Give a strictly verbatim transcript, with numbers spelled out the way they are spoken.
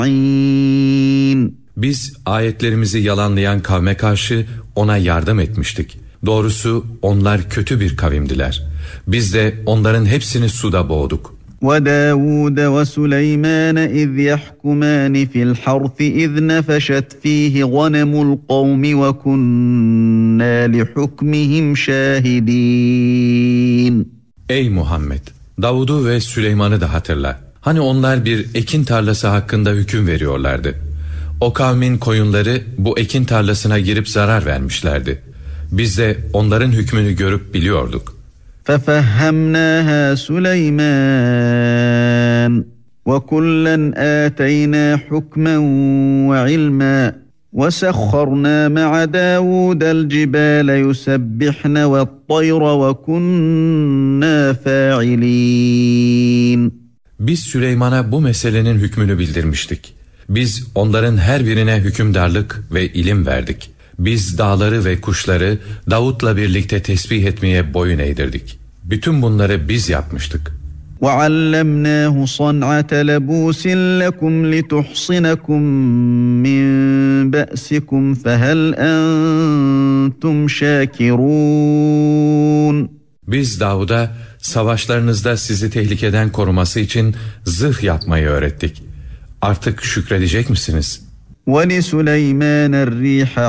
Biz ayetlerimizi yalanlayan kavme karşı ona yardım etmiştik. Doğrusu onlar kötü bir kavimdiler. Biz de onların hepsini suda boğduk. وَدَاوُودَ وَسُلَيْمَانَ إِذْ يَحْكُمَانِ فِي الْحَرْثِ إِذْ نَفَشَتْ فِيهِ غَنَمُ الْقَوْمِ وَكُنَّا لِحُكْمِهِمْ شَاهِدِينَ. Ey Muhammed! Davud'u ve Süleyman'ı da hatırla. Hani onlar bir ekin tarlası hakkında hüküm veriyorlardı. O kavmin koyunları bu ekin tarlasına girip zarar vermişlerdi. Biz de onların hükmünü görüp biliyorduk. فَفَهَّمْنَاهَا سُلَيْمَانَ وَكُلًّا آتَيْنَا حُكْمًا وَعِلْمًا وَسَخَّرْنَا مَعَ دَاوُودَ الْجِبَالَ يُسَبِّحْنَ وَالطَّيْرَ وَكُنَّا فَاعِلِينَ. Biz Süleyman'a bu meselenin hükmünü bildirmiştik. Biz onların her birine hükümdarlık ve ilim verdik. Biz dağları ve kuşları Davut'la birlikte tesbih etmeye boyun eğdirdik. Bütün bunları biz yapmıştık. وَعَلَّمْنَاهُ صَنْعَةَ لَبُوسٍ لَكُمْ لِتُحْصِنَكُمْ مِنْ بَأْسِكُمْ فَهَلْ أَنْتُمْ شَاكِرُونَ. Biz Davud'a savaşlarınızda sizi tehlikeden koruması için zırh yapmayı öğrettik. Artık şükredecek misiniz? وَلِسُلَيْمَانَ الرِّيحَ